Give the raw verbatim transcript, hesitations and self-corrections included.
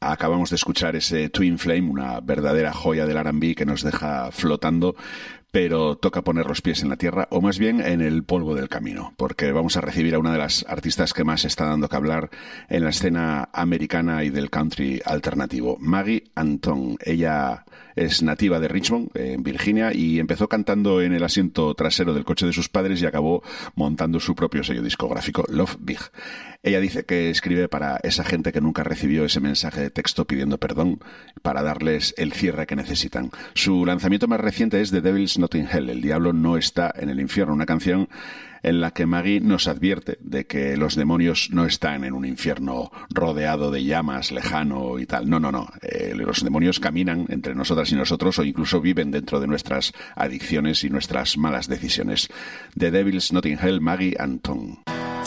Acabamos de escuchar ese Twin Flame, una verdadera joya del R and B que nos deja flotando, pero toca poner los pies en la tierra, o más bien en el polvo del camino, porque vamos a recibir a una de las artistas que más está dando que hablar en la escena americana y del country alternativo, Maggie Anton. Ella es nativa de Richmond, en Virginia, y empezó cantando en el asiento trasero del coche de sus padres y acabó montando su propio sello discográfico, Love Big. Ella dice que escribe para esa gente que nunca recibió ese mensaje de texto pidiendo perdón, para darles el cierre que necesitan. Su lanzamiento más reciente es The Devil's Not in Hell, El Diablo no está en el infierno, una canción en la que Maggie nos advierte de que los demonios no están en un infierno rodeado de llamas, lejano y tal. No, no, no. Eh, los demonios caminan entre nosotras y nosotros, o incluso viven dentro de nuestras adicciones y nuestras malas decisiones. The Devil's Not in Hell, Maggie Anton.